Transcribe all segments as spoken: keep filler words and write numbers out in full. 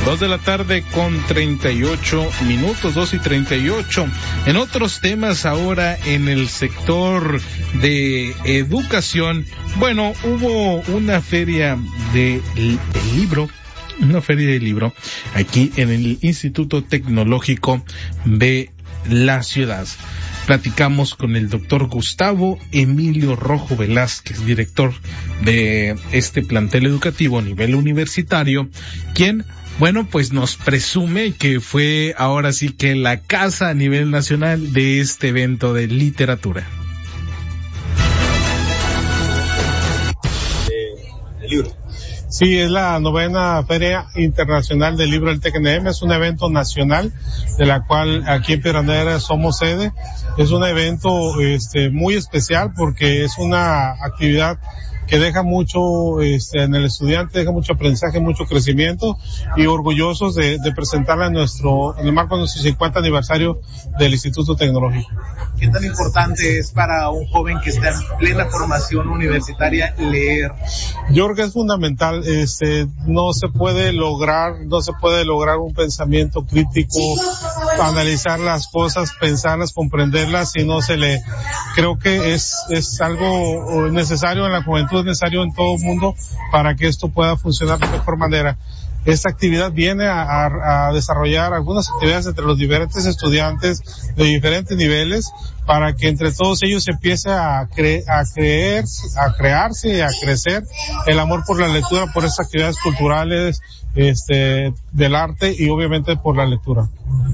Dos de la tarde con treinta y ocho minutos, dos y treinta y ocho. En otros temas ahora en el sector de educación, bueno, hubo una feria de, de libro, una feria de libro aquí en el Instituto Tecnológico de la ciudad. Platicamos con el doctor Gustavo Emilio Rojo Velázquez, director de este plantel educativo a nivel universitario, quien, bueno, pues nos presume que fue ahora sí que la casa a nivel nacional de este evento de literatura. De, de libro. Sí, es la novena Feria Internacional del Libro del T C N M, es un evento nacional de la cual aquí en Piedras Negras somos sede. Es un evento este muy especial porque es una actividad que deja mucho este, en el estudiante, deja mucho aprendizaje, mucho crecimiento, y orgullosos de, de presentarla en nuestro, en el marco de nuestro cincuenta aniversario del Instituto Tecnológico. ¿Qué tan importante es para un joven que está en plena formación universitaria leer? Yo creo que es fundamental. Este, no se puede lograr, no se puede lograr un pensamiento crítico, analizar las cosas, pensarlas, comprenderlas, si no se lee. Creo que es, es algo necesario en la juventud, es necesario en todo el mundo para que esto pueda funcionar de mejor manera. Esta actividad viene a, a, a desarrollar algunas actividades entre los diferentes estudiantes de diferentes niveles para que entre todos ellos se empiece a, cre- a creer, a crearse, a crecer el amor por la lectura, por estas actividades culturales, este, del arte y obviamente por la lectura.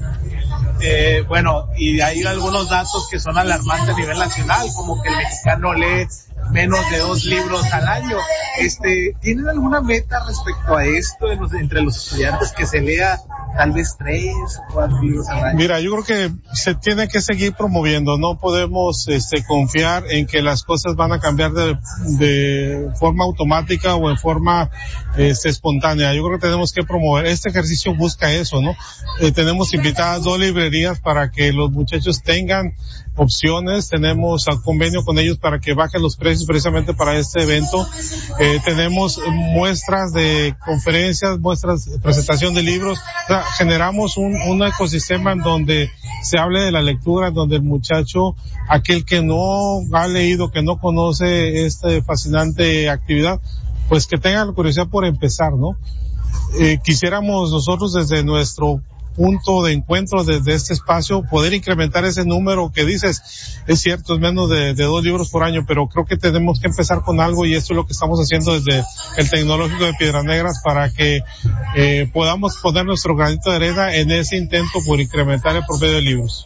Eh, bueno, y hay algunos datos que son alarmantes a nivel nacional, como que el mexicano lee menos de dos libros al año. Este, ¿tienen alguna meta respecto a esto de los, entre los estudiantes, que se lea tal vez tres o cuatro libros al año? Mira, yo creo que se tiene que seguir promoviendo. No podemos este, confiar en que las cosas van a cambiar de, de forma automática o en forma este, espontánea. Yo creo que tenemos que promover. Este ejercicio busca eso, ¿no? Eh, tenemos invitadas dos librerías para que los muchachos tengan opciones. Tenemos a convenio con ellos para que bajen los precios precisamente para este evento. Eh, tenemos muestras de conferencias, muestras de presentación de libros. O sea, generamos un, un ecosistema en donde se hable de la lectura, en donde el muchacho, aquel que no ha leído, que no conoce esta fascinante actividad, pues que tenga la curiosidad por empezar, ¿no? Eh, quisiéramos nosotros desde nuestro punto de encuentro, desde este espacio, poder incrementar ese número que dices. Es cierto, es menos de, de dos libros por año, pero creo que tenemos que empezar con algo, y esto es lo que estamos haciendo desde el Tecnológico de Piedras Negras para que eh, podamos poner nuestro granito de arena en ese intento por incrementar el promedio de libros.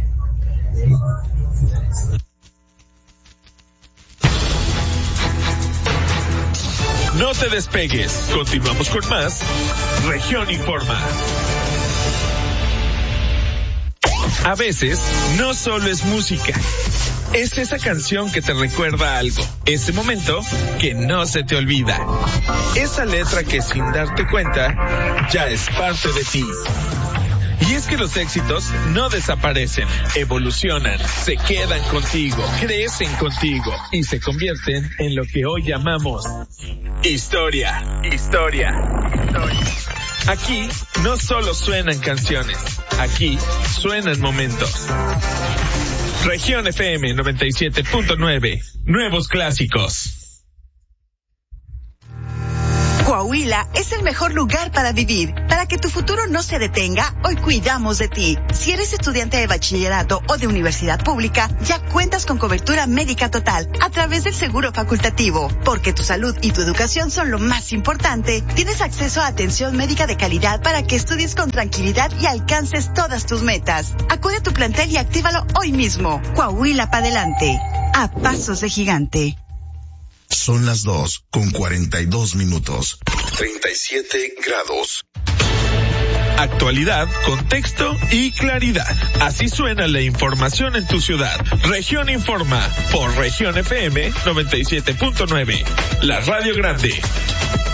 No te despegues, continuamos con más Región Informa. A veces, no solo es música, es esa canción que te recuerda algo, ese momento que no se te olvida, esa letra que sin darte cuenta ya es parte de ti. Y es que los éxitos no desaparecen, evolucionan, se quedan contigo, crecen contigo y se convierten en lo que hoy llamamos historia, historia, historia. Aquí no solo suenan canciones, aquí suenan momentos. Región F M noventa y siete punto nueve, nuevos clásicos. Coahuila es el mejor lugar para vivir. Para que tu futuro no se detenga, hoy cuidamos de ti. Si eres estudiante de bachillerato o de universidad pública, ya cuentas con cobertura médica total a través del seguro facultativo. Porque tu salud y tu educación son lo más importante, tienes acceso a atención médica de calidad para que estudies con tranquilidad y alcances todas tus metas. Acude a tu plantel y actívalo hoy mismo. Coahuila para adelante, a pasos de gigante. Son las dos con cuarenta y dos minutos. treinta y siete grados. Actualidad, contexto y claridad. Así suena la información en tu ciudad. Región Informa por Región F M noventa y siete punto nueve. La Radio Grande.